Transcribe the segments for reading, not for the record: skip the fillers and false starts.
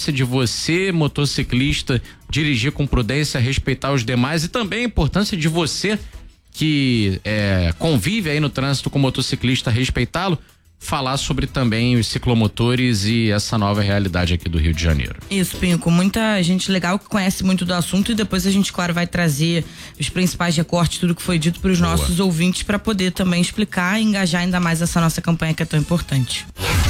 importância de você, motociclista, dirigir com prudência, respeitar os demais e também a importância de você que convive aí no trânsito com motociclista, respeitá-lo, falar sobre também os ciclomotores e essa nova realidade aqui do Rio de Janeiro. Isso, Pinho, com muita gente legal que conhece muito do assunto, e depois a gente, claro, vai trazer os principais recortes, tudo que foi dito para os nossos ouvintes, para poder também explicar e engajar ainda mais essa nossa campanha que é tão importante.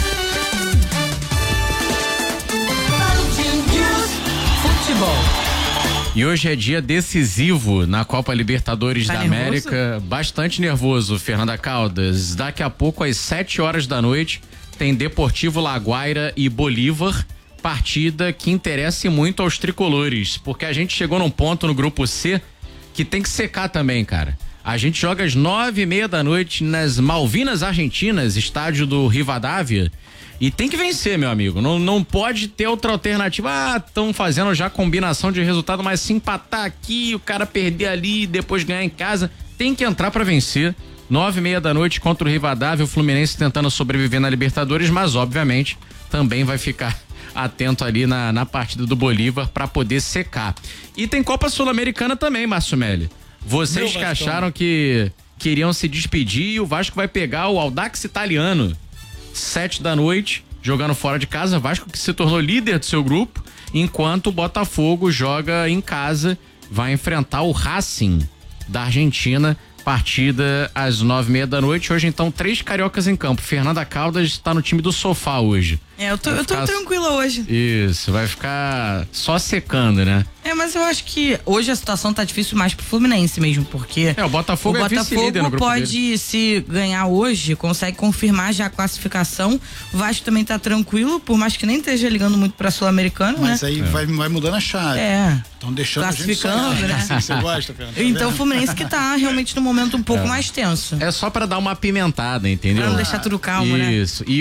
Futebol. E hoje é dia decisivo na Copa Libertadores da América. Bastante nervoso, Fernanda Caldas. Daqui a pouco, às 7 horas da noite, tem Deportivo Laguaira e Bolívar. Partida que interessa muito aos tricolores, porque a gente chegou num ponto no grupo C que tem que secar também, cara. A gente joga às 9:30 da noite nas Malvinas Argentinas, estádio do Rivadavia. E tem que vencer, meu amigo. Não pode ter outra alternativa. Estão fazendo já combinação de resultado, mas se empatar aqui, o cara perder ali e depois ganhar em casa, tem que entrar pra vencer. 9:30 da noite contra o Rivadavia, o Fluminense tentando sobreviver na Libertadores, mas obviamente também vai ficar atento ali na partida do Bolívar pra poder secar. E tem Copa Sul-Americana também, Márcio Melli. Vocês que acharam que queriam se despedir, o Vasco vai pegar o Audax Italiano. 7 da noite, jogando fora de casa, Vasco que se tornou líder do seu grupo, enquanto o Botafogo joga em casa, vai enfrentar o Racing da Argentina, partida às 9:30 da noite. Hoje então 3 cariocas em campo. Fernanda Caldas está no time do sofá hoje. Eu tô tranquila hoje. Isso, vai ficar só secando, né? Mas eu acho que hoje a situação tá difícil mais pro Fluminense mesmo, porque o Botafogo é vice-líder no grupo pode dele. Se ganhar hoje, consegue confirmar já a classificação. O Vasco também tá tranquilo, por mais que nem esteja ligando muito pra Sul-Americano, né? Mas aí vai mudando a chave. Estão deixando classificando, a gente né? Assim, você gosta, Fernanda? Então o Fluminense que tá realmente no momento um pouco mais tenso. É só pra dar uma apimentada, entendeu? Pra não deixar tudo calmo, né? Isso. E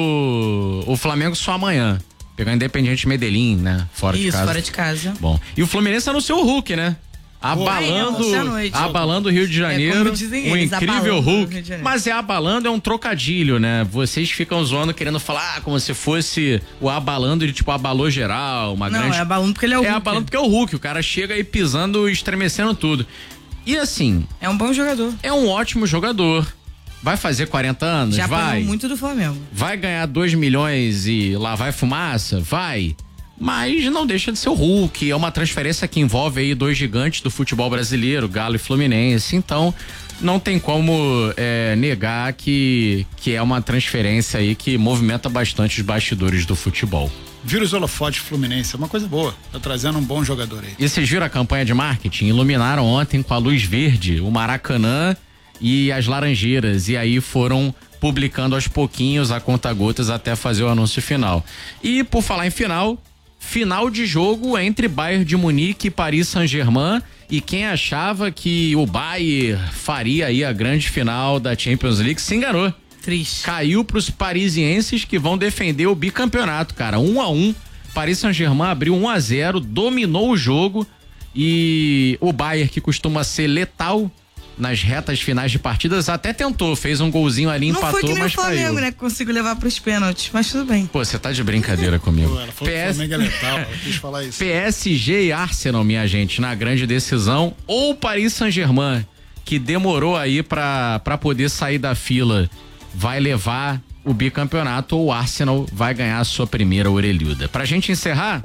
o Flamengo só amanhã. Pegar Independiente Medellín, né? Fora de casa. Fora de casa. Bom. E o Fluminense anunciou o Hulk, né? Abalando o Rio de Janeiro. Um incrível Hulk. Mas abalando é um trocadilho, né? Vocês ficam zoando, querendo falar como se fosse o abalando de tipo abalou geral, uma grande. Não, é abalando porque ele é o Hulk. É abalando porque é o Hulk. O cara chega aí pisando, estremecendo tudo. E assim. É um bom jogador. É um ótimo jogador. Vai fazer 40 anos? Já vai. apanhou muito do Flamengo. Vai ganhar 2 milhões e lá vai fumaça? Vai. Mas não deixa de ser o Hulk. É uma transferência que envolve aí 2 gigantes do futebol brasileiro, Galo e Fluminense. Então, não tem como negar que é uma transferência aí que movimenta bastante os bastidores do futebol. Vira os holofotes Fluminense, é uma coisa boa. Tá trazendo um bom jogador aí. E vocês viram a campanha de marketing? Iluminaram ontem com a luz verde o Maracanã e as Laranjeiras, e aí foram publicando aos pouquinhos, a conta-gotas, até fazer o anúncio final. E por falar em final de jogo entre Bayern de Munique e Paris Saint-Germain, e quem achava que o Bayern faria aí a grande final da Champions League se enganou. Triste. Caiu pros parisienses, que vão defender o bicampeonato, cara. 1-1, Paris Saint-Germain abriu 1-0, dominou o jogo, e o Bayern, que costuma ser letal nas retas finais de partidas, até tentou, fez um golzinho ali, empatou, mas caiu. Não foi que nem o Flamengo, né, que conseguiu levar pros pênaltis, mas tudo bem. Pô, você tá de brincadeira comigo. Ela falou que o Flamengo é letal, ela quis falar isso. PSG e Arsenal, minha gente, na grande decisão, ou Paris Saint-Germain, que demorou aí pra poder sair da fila, vai levar o bicampeonato, ou o Arsenal vai ganhar a sua primeira orelhuda. Pra gente encerrar...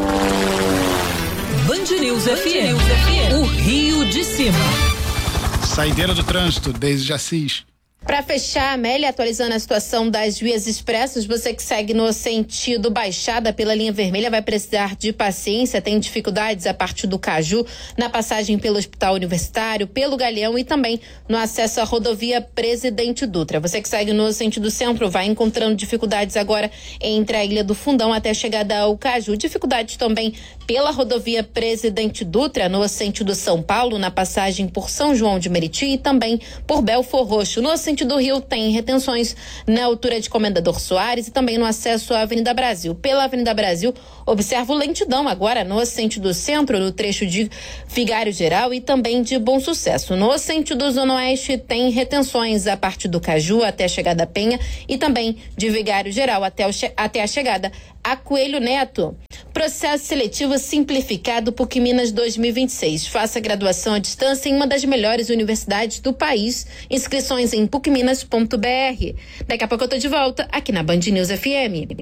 Band News FM, o Rio de Cima. Saideira do trânsito, desde Assis. Para fechar, Amélia, atualizando a situação das vias expressas, você que segue no sentido Baixada pela linha vermelha vai precisar de paciência, tem dificuldades a partir do Caju, na passagem pelo Hospital Universitário, pelo Galeão e também no acesso à rodovia Presidente Dutra. Você que segue no sentido centro vai encontrando dificuldades agora entre a Ilha do Fundão até a chegada ao Caju. Dificuldades também pela rodovia Presidente Dutra, no sentido São Paulo, na passagem por São João de Meriti e também por Belfor Roxo. No sentido do Rio tem retenções na altura de Comendador Soares e também no acesso à Avenida Brasil. Pela Avenida Brasil, observo lentidão agora no sentido centro, no trecho de Vigário Geral e também de Bom Sucesso. No sentido Zona Oeste tem retenções a partir do Caju até a chegada à Penha e também de Vigário Geral até a chegada a Coelho Neto. Processo seletivo simplificado PUC Minas 2026. Faça graduação à distância em uma das melhores universidades do país. Inscrições em pucminas.br. Daqui a pouco eu tô de volta aqui na Band News FM.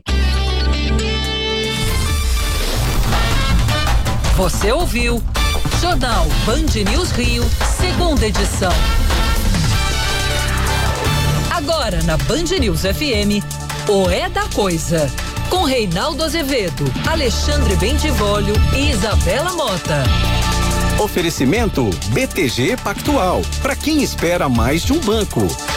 Você ouviu Jornal Band News Rio, segunda edição. Agora na Band News FM, o É da Coisa. Com Reinaldo Azevedo, Alexandre Bentivolio e Isabela Mota. Oferecimento BTG Pactual. Para quem espera mais de um banco.